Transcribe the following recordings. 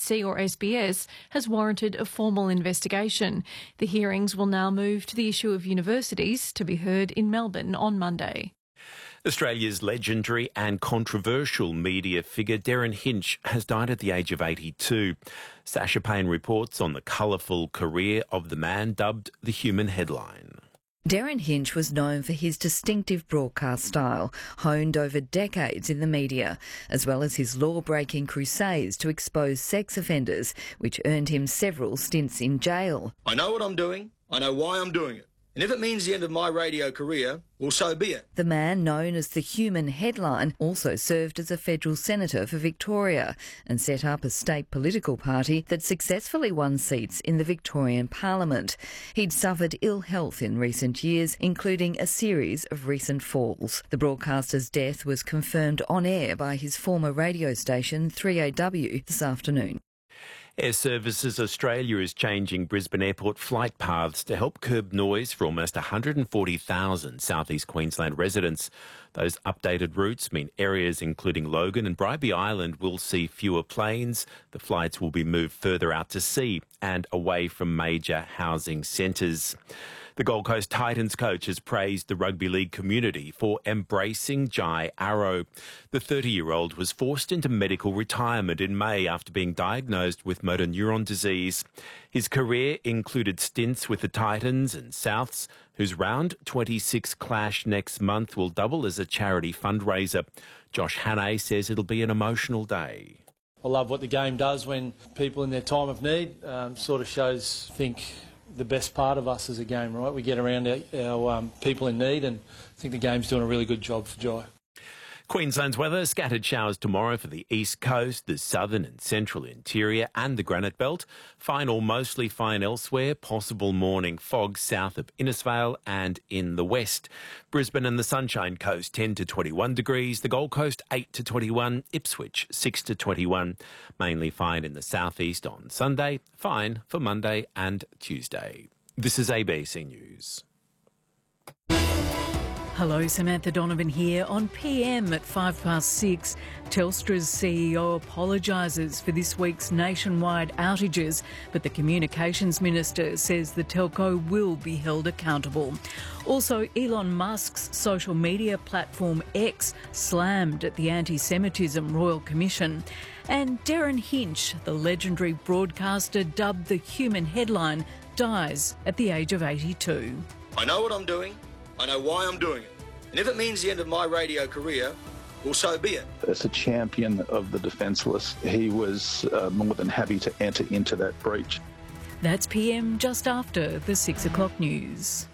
ABC or SBS has warranted a formal investigation. The hearings will now move to the issue of universities to be heard in Melbourne on Monday. Australia's legendary and controversial media figure Derryn Hinch has died at the age of 82. Sasha Payne reports on the colourful career of the man dubbed the Human Headline. Derryn Hinch was known for his distinctive broadcast style, honed over decades in the media, as well as his law-breaking crusades to expose sex offenders, which earned him several stints in jail. I know what I'm doing. I know why I'm doing it. And if it means the end of my radio career, well, so be it. The man known as the Human Headline also served as a federal senator for Victoria and set up a state political party that successfully won seats in the Victorian Parliament. He'd suffered ill health in recent years, including a series of recent falls. The broadcaster's death was confirmed on air by his former radio station 3AW this afternoon. Air Services Australia is changing Brisbane Airport flight paths to help curb noise for almost 140,000 southeast Queensland residents. Those updated routes mean areas including Logan and Bribie Island will see fewer planes. The flights will be moved further out to sea and away from major housing centres. The Gold Coast Titans coach has praised the rugby league community for embracing Jai Arrow. The 30-year-old was forced into medical retirement in May after being diagnosed with motor neuron disease. His career included stints with the Titans and Souths, whose round 26 clash next month will double as a charity fundraiser. Josh Hannay says it'll be an emotional day. I love what the game does when people in their time of need sort of shows, I think, the best part of us as a game, right? We get around our people in need, and I think the game's doing a really good job for Jai. Queensland's weather, scattered showers tomorrow for the east coast, the southern and central interior and the Granite Belt. Fine or mostly fine elsewhere, possible morning fog south of Innisfail and in the west. Brisbane and the Sunshine Coast 10 to 21 degrees, the Gold Coast 8 to 21, Ipswich 6 to 21. Mainly fine in the southeast on Sunday, fine for Monday and Tuesday. This is ABC News. Hello, Samantha Donovan here. On PM at 6:05, Telstra's CEO apologises for this week's nationwide outages, but the Communications Minister says the telco will be held accountable. Also, Elon Musk's social media platform X slammed at the Anti-Semitism Royal Commission. And Derryn Hinch, the legendary broadcaster dubbed the Human Headline, dies at the age of 82. I know what I'm doing. I know why I'm doing it. And if it means the end of my radio career, well, so be it. As a champion of the defenceless, he was more than happy to enter into that breach. That's PM just after the 6 o'clock news.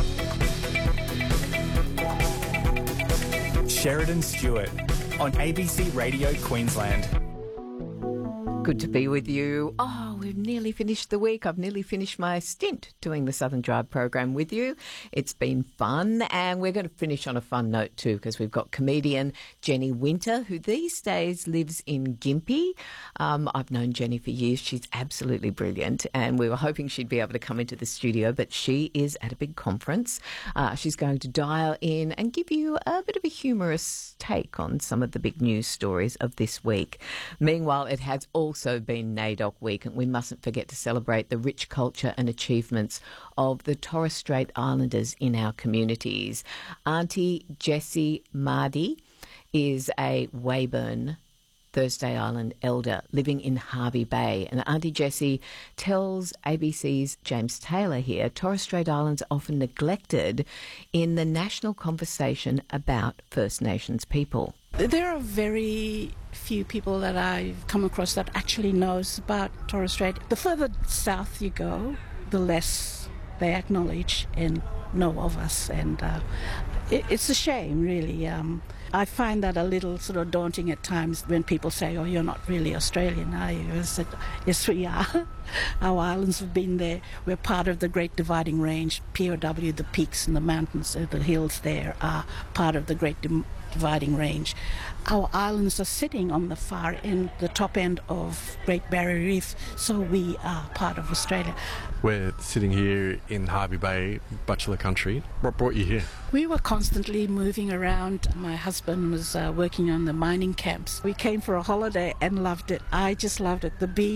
Sheridan Stewart on ABC Radio Queensland. Good to be with you. Oh, we've nearly finished the week. I've nearly finished my stint doing the Southern Drive program with you. It's been fun, and we're going to finish on a fun note too, because we've got comedian Jenny Winter, who these days lives in Gympie. I've known Jenny for years. She's absolutely brilliant, and we were hoping she'd be able to come into the studio, but she is at a big conference. She's going to dial in and give you a bit of a humorous take on some of the big news stories of this week. Meanwhile, it has also been NAIDOC week, and we mustn't forget to celebrate the rich culture and achievements of the Torres Strait Islanders in our communities. Auntie Jessie Mardy is a Weyburn Thursday Island elder living in Hervey Bay. And Auntie Jessie tells ABC's James Taylor here, Torres Strait Islands are often neglected in the national conversation about First Nations people. There are very few people that I've come across that actually knows about Torres Strait. The further south you go, the less they acknowledge and know of us, and it's a shame, really. I find that a little sort of daunting at times when people say, oh, you're not really Australian, are you? I said, yes, we are. Our islands have been there. We're part of the Great Dividing Range, POW, the peaks and the mountains, the hills there are part of the Great Dividing Range. Our islands are sitting on the far end, the top end of Great Barrier Reef, so we are part of Australia. We're sitting here in Hervey Bay, Bachelor Country. What brought you here? We were constantly moving around. My husband was working on the mining camps. We came for a holiday and loved it. I just loved it. The beach.